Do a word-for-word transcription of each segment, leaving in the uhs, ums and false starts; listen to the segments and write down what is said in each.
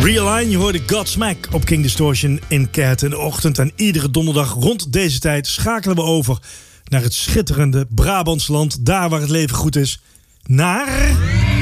Realign, je hoorde Godsmack op King Distortion in Keert in de ochtend. En iedere donderdag rond deze tijd schakelen we over naar het schitterende Brabantse land. Daar waar het leven goed is. Naar...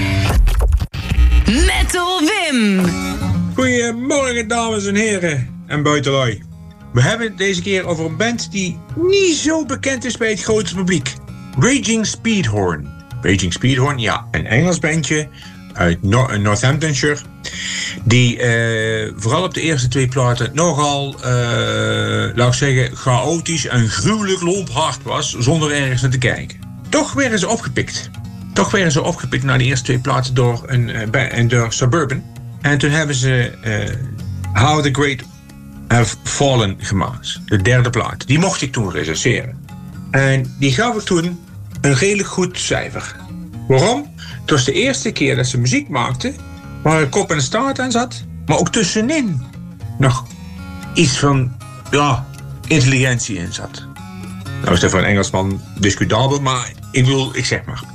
Metal Wim. Goedemorgen dames en heren en buitenlui. We hebben het deze keer over een band die niet zo bekend is bij het grote publiek. Raging Speedhorn. Raging Speedhorn, ja, een Engels bandje uit Northamptonshire. Die uh, vooral op de eerste twee platen nogal, uh, laat ik zeggen, chaotisch en gruwelijk lomphard was, zonder ergens naar te kijken. Toch werden ze opgepikt. Toch werden ze opgepikt na de eerste twee platen door, een, uh, door Suburban. En toen hebben ze uh, How the Great Have Fallen gemaakt. De derde plaat. Die mocht ik toen recenseren. En die gaf ik toen een redelijk goed cijfer. Waarom? Het was de eerste keer dat ze muziek maakten waar een kop en een staart aan zat, maar ook tussenin nog iets van, ja, intelligentie in zat. Nou is dat voor een Engelsman discutabel, maar ik bedoel, ik zeg maar.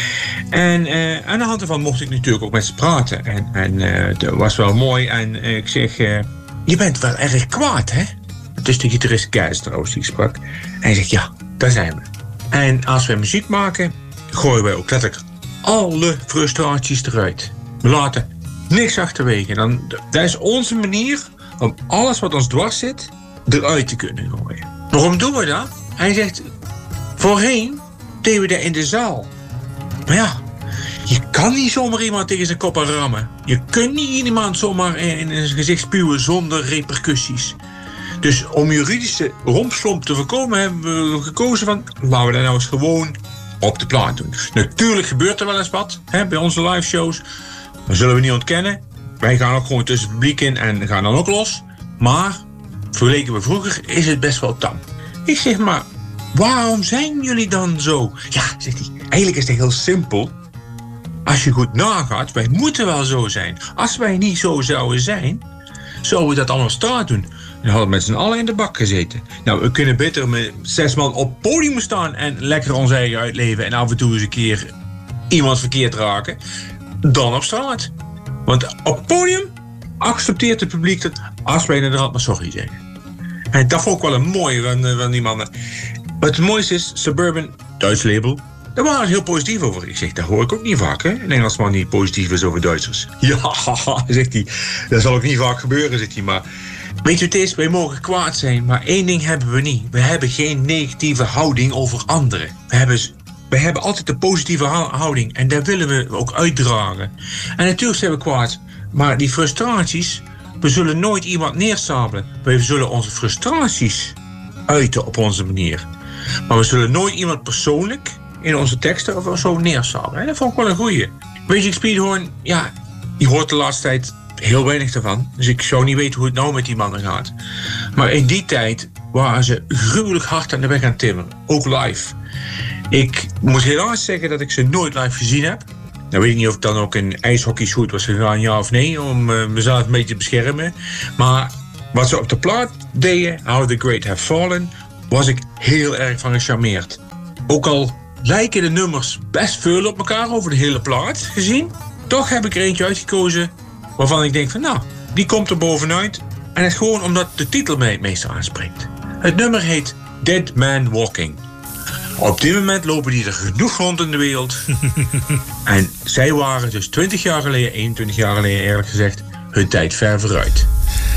En uh, aan de hand ervan mocht ik natuurlijk ook met ze praten. En, en uh, dat was wel mooi. En uh, ik zeg, uh, je bent wel erg kwaad, hè? Het is de gitarist Kees trouwens die ik sprak. En hij zegt, ja, daar zijn we. En als wij muziek maken, gooien wij ook letterlijk alle frustraties eruit. We laten niks achterwege. Dan, dat is onze manier om alles wat ons dwars zit eruit te kunnen gooien. Waarom doen we dat? Hij zegt, voorheen deden we dat in de zaal. Maar ja, je kan niet zomaar iemand tegen zijn kop rammen. Je kunt niet iemand zomaar in zijn gezicht spuwen zonder repercussies. Dus om juridische rompslomp te voorkomen hebben we gekozen van, laten we dat nou eens gewoon op de plaat doen. Natuurlijk gebeurt er wel eens wat, hè, bij onze live shows. Dat zullen we niet ontkennen. Wij gaan ook gewoon tussen het publiek in en gaan dan ook los. Maar vergeleken we vroeger is het best wel tam. Ik zeg maar, waarom zijn jullie dan zo? Ja, zegt hij, eigenlijk is het heel simpel. Als je goed nagaat, wij moeten wel zo zijn. Als wij niet zo zouden zijn, zouden we dat allemaal op straat doen. Dan hadden we met z'n allen in de bak gezeten. Nou, we kunnen beter met zes man op het podium staan en lekker ons eigen uitleven en af en toe eens een keer iemand verkeerd raken, dan op straat. Want op het podium accepteert het publiek dat als wij inderdaad maar sorry zeggen. En dat vond ik wel een mooie van, van die mannen. Wat het mooiste is, Suburban, Duits label, daar waren ze heel positief over. Ik zeg, dat hoor ik ook niet vaak, hè? Een Engelsman die positief is over Duitsers. Ja, zegt hij, dat zal ook niet vaak gebeuren, zegt hij. Maar weet je wat het is? Wij mogen kwaad zijn, maar één ding hebben we niet. We hebben geen negatieve houding over anderen. We hebben, we hebben altijd een positieve houding en dat willen we ook uitdragen. En natuurlijk zijn we kwaad, maar die frustraties, we zullen nooit iemand neersabelen. We zullen onze frustraties uiten op onze manier. Maar we zullen nooit iemand persoonlijk in onze teksten of zo neersabelen. En dat vond ik wel een goeie. Raging Speedhorn, ja, die hoort de laatste tijd heel weinig ervan. Dus ik zou niet weten hoe het nou met die mannen gaat. Maar in die tijd waren ze gruwelijk hard aan de weg aan timmeren. Ook live. Ik moet helaas zeggen dat ik ze nooit live gezien heb. Nou weet ik niet of ik dan ook in ijshockeyshoot was gegaan, ja of nee, om uh, mezelf een beetje te beschermen. Maar wat ze op de plaat deden, How the Great Have Fallen, was ik heel erg van gecharmeerd. Ook al lijken de nummers best veel op elkaar over de hele plaat gezien, toch heb ik er eentje uitgekozen waarvan ik denk van, nou, die komt er bovenuit. En het is gewoon omdat de titel mij het meest aanspreekt. Het nummer heet Dead Man Walking. Op dit moment lopen die er genoeg rond in de wereld. En zij waren dus twintig jaar geleden, eenentwintig jaar geleden eerlijk gezegd, hun tijd ver vooruit.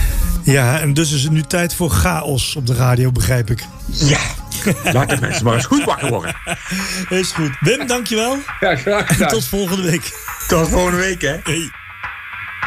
Ja, en dus is het nu tijd voor chaos op de radio, begrijp ik. Ja, laat de mensen maar eens goed wakker worden. Is goed. Wim, dankjewel. Ja, graag gedaan. Tot volgende week. Tot volgende week, hè. Hey.